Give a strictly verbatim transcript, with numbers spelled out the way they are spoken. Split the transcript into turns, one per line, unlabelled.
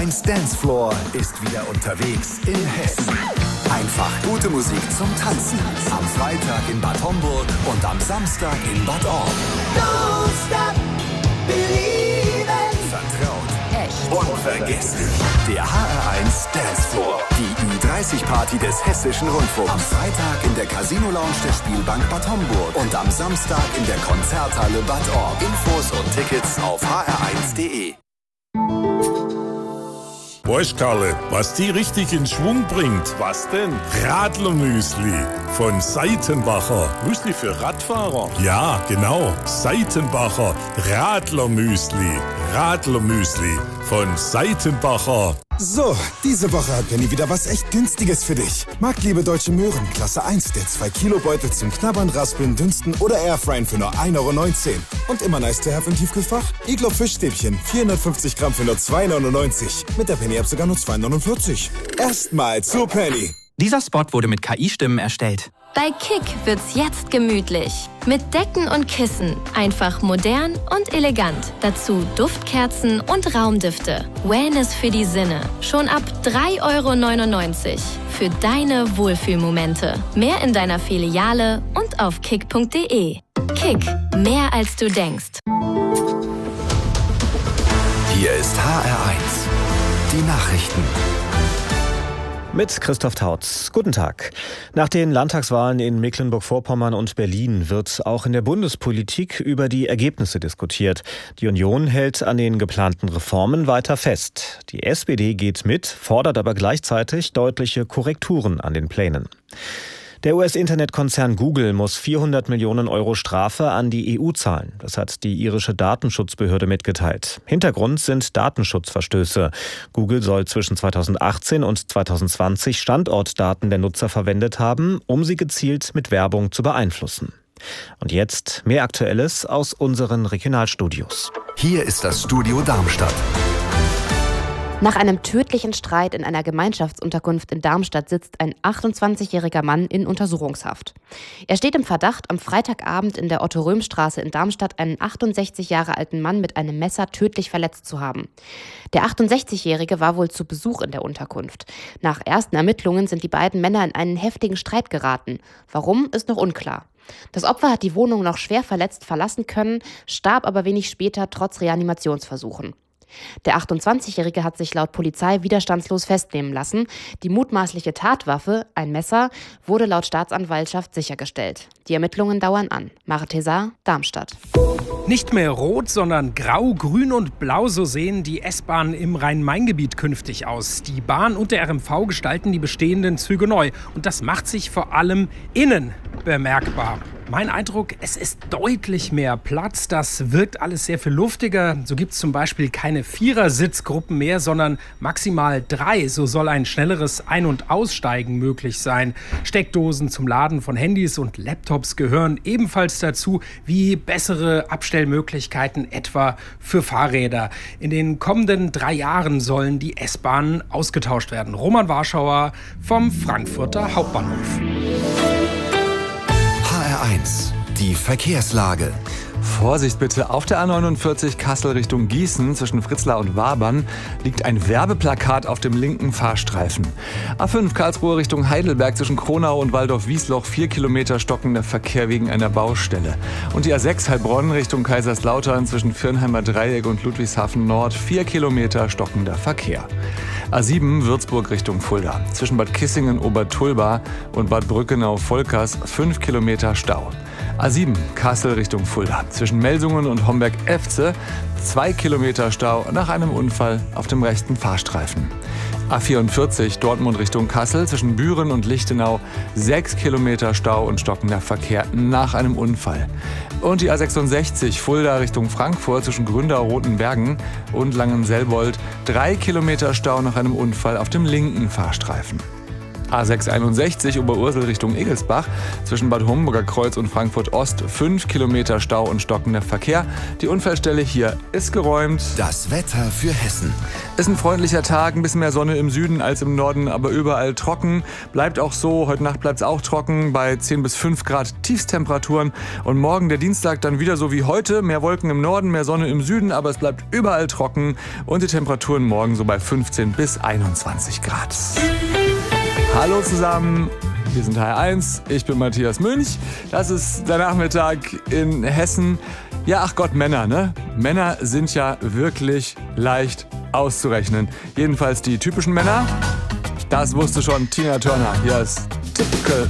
eins Dancefloor ist wieder unterwegs in Hessen. Einfach gute Musik zum Tanzen. Am Freitag in Bad Homburg und am Samstag in Bad Orb.
Don't stop believing.
Vertraut. Echt. Unvergesslich. Der H R eins Dancefloor. Die Ü dreißig Party des Hessischen Rundfunks. Am Freitag in der Casino Lounge der Spielbank Bad Homburg. Und am Samstag in der Konzerthalle Bad Orb. Infos und Tickets auf h r eins punkt d e.
Weißt Karle, was die richtig in Schwung bringt? Was denn? Radlermüsli von Seitenbacher. Müsli für Radfahrer? Ja, genau. Seitenbacher Radlermüsli. Radlermüsli von Seitenbacher.
So, diese Woche hat Penny wieder was echt Günstiges für dich. Marktliebe Deutsche Möhren, Klasse eins, der zwei Kilo Beutel zum Knabbern, Raspeln, Dünsten oder Airfryen für nur ein Euro neunzehn. Und immer nice to have im Tiefkühlfach? Iglo Fischstäbchen, vierhundertfünfzig Gramm für nur zwei neunundneunzig. Mit der Penny-App sogar nur zwei neunundvierzig. Erstmal zu Penny.
Dieser Spot wurde mit K I-Stimmen erstellt.
Bei Kick wird's jetzt gemütlich. Mit Decken und Kissen. Einfach modern und elegant. Dazu Duftkerzen und Raumdüfte. Wellness für die Sinne. Schon ab drei Euro neunundneunzig. Für deine Wohlfühlmomente. Mehr in deiner Filiale und auf kick punkt d e. Kick. Mehr als du denkst.
Hier ist H R eins. Die Nachrichten.
Mit Christoph Tautz. Guten Tag. Nach den Landtagswahlen in Mecklenburg-Vorpommern und Berlin wird auch in der Bundespolitik über die Ergebnisse diskutiert. Die Union hält an den geplanten Reformen weiter fest. Die S P D geht mit, fordert aber gleichzeitig deutliche Korrekturen an den Plänen. Der U S-Internetkonzern Google muss vierhundert Millionen Euro Strafe an die E U zahlen. Das hat die irische Datenschutzbehörde mitgeteilt. Hintergrund sind Datenschutzverstöße. Google soll zwischen zweitausendachtzehn und zweitausendzwanzig Standortdaten der Nutzer verwendet haben, um sie gezielt mit Werbung zu beeinflussen. Und jetzt mehr Aktuelles aus unseren Regionalstudios.
Hier ist das Studio Darmstadt.
Nach einem tödlichen Streit in einer Gemeinschaftsunterkunft in Darmstadt sitzt ein achtundzwanzigjähriger Mann in Untersuchungshaft. Er steht im Verdacht, am Freitagabend in der Otto-Röhm-Straße in Darmstadt einen achtundsechzig Jahre alten Mann mit einem Messer tödlich verletzt zu haben. Der achtundsechzigjährige war wohl zu Besuch in der Unterkunft. Nach ersten Ermittlungen sind die beiden Männer in einen heftigen Streit geraten. Warum, ist noch unklar. Das Opfer hat die Wohnung noch schwer verletzt verlassen können, starb aber wenig später trotz Reanimationsversuchen. Der achtundzwanzigjährige hat sich laut Polizei widerstandslos festnehmen lassen. Die mutmaßliche Tatwaffe, ein Messer, wurde laut Staatsanwaltschaft sichergestellt. Die Ermittlungen dauern an. Mare Tesa, Darmstadt.
Nicht mehr rot, sondern grau, grün und blau, so sehen die S-Bahnen im Rhein-Main-Gebiet künftig aus. Die Bahn und der R M V gestalten die bestehenden Züge neu. Und das macht sich vor allem innen bemerkbar. Mein Eindruck, es ist deutlich mehr Platz. Das wirkt alles sehr viel luftiger. So gibt es zum Beispiel keine Vierersitzgruppen mehr, sondern maximal drei. So soll ein schnelleres Ein- und Aussteigen möglich sein. Steckdosen zum Laden von Handys und Laptops gehören ebenfalls dazu, wie bessere Abstellmöglichkeiten etwa für Fahrräder. In den kommenden drei Jahren sollen die S-Bahnen ausgetauscht werden. Roman Warschauer vom Frankfurter Hauptbahnhof.
H R eins. Die Verkehrslage.
Vorsicht bitte, auf der A neunundvierzig Kassel Richtung Gießen zwischen Fritzlar und Wabern liegt ein Werbeplakat auf dem linken Fahrstreifen. A fünf Karlsruhe Richtung Heidelberg zwischen Kronau und Waldorf-Wiesloch vier Kilometer stockender Verkehr wegen einer Baustelle. Und die A sechs Heilbronn Richtung Kaiserslautern zwischen Firnheimer Dreieck und Ludwigshafen Nord vier Kilometer stockender Verkehr. A sieben Würzburg Richtung Fulda zwischen Bad Kissingen Obertulba und Bad Brückenau-Volkers fünf Kilometer Stau. A sieben Kassel Richtung Fulda zwischen Melsungen und Homberg-Efze zwei Kilometer Stau nach einem Unfall auf dem rechten Fahrstreifen. A vierundvierzig Dortmund Richtung Kassel zwischen Büren und Lichtenau sechs Kilometer Stau und stockender Verkehr nach einem Unfall. Und die A sechsundsechzig Fulda Richtung Frankfurt zwischen Gründau-Rotenbergen und Langenselbold drei Kilometer Stau nach einem Unfall auf dem linken Fahrstreifen. A sechs einundsechzig Oberursel Richtung Egelsbach. Zwischen Bad Homburger Kreuz und Frankfurt Ost fünf Kilometer Stau und stockender Verkehr. Die Unfallstelle hier ist geräumt.
Das Wetter für Hessen.
Ist ein freundlicher Tag, ein bisschen mehr Sonne im Süden als im Norden, aber überall trocken. Bleibt auch so, heute Nacht bleibt es auch trocken bei zehn bis fünf Grad Tiefstemperaturen. Und morgen der Dienstag dann wieder so wie heute. Mehr Wolken im Norden, mehr Sonne im Süden, aber es bleibt überall trocken. Und die Temperaturen morgen so bei fünfzehn bis einundzwanzig Grad. Hallo zusammen, wir sind H R eins, ich bin Matthias Münch. Das ist der Nachmittag in Hessen. Ja, ach Gott, Männer, ne? Männer sind ja wirklich leicht auszurechnen. Jedenfalls die typischen Männer. Das wusste schon Tina Turner. Hier ist Typical